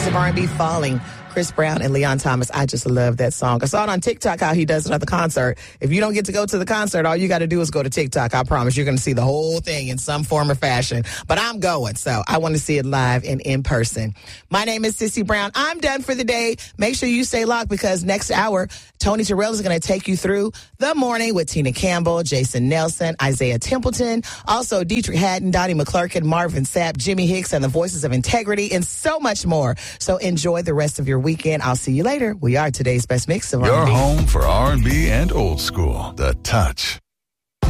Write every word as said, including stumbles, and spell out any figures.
Mix of R and B, Falling. Chris Brown and Leon Thomas. I just love that song. I saw it on TikTok how he does it at the concert. If you don't get to go to the concert, all you got to do is go to TikTok. I promise you're going to see the whole thing in some form or fashion. But I'm going, so I want to see it live and in person. My name is Sissy Brown. I'm done for the day. Make sure you stay locked because next hour, Tony Terrell is going to take you through the morning with Tina Campbell, Jason Nelson, Isaiah Templeton, also Dietrich Haddon, Donnie McClurkin, Marvin Sapp, Jimmy Hicks, and the Voices of Integrity, and so much more. So enjoy the rest of your weekend. I'll see you later. We are today's best mix of Your R and B. home for R and B and old school. The Touch.